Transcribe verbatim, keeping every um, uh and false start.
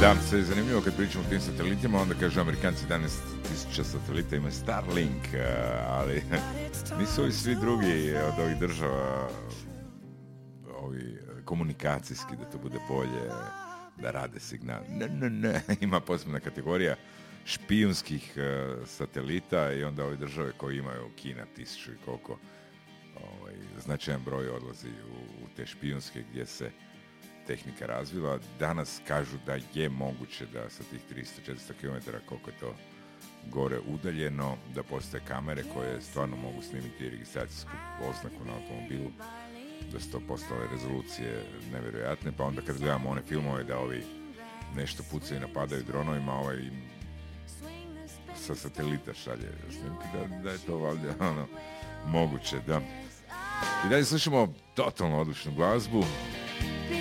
Da, sve je zanimljivo kad pričamo o tim satelitima, onda kažu Amerikanci jedanaest tisuća satelita imaju Starlink, ali nisu ovi svi drugi od ovih država ovi komunikacijski, da to bude bolje, da rade signal. Ne, ne, ne, ima posebna kategorija špijunskih uh, satelita i onda ove države koje imaju Kina tisuću i koliko ovaj, značajan broj odlazi u, u te špijunske gdje se tehnika razvila. Danas kažu da je moguće da sa tih tristo do četiristo kilometara, koliko je to gore udaljeno, da postoje kamere koje stvarno mogu snimiti registracijsku oznaku na automobilu, da su to postale rezolucije nevjerojatne, pa onda kad gledamo one filmove da ovi nešto pucaju i napadaju dronovima, ovaj sa satelita šalje snimke, da, da je to valjda ono, moguće, da. I dalje slušamo totalno odličnu glazbu.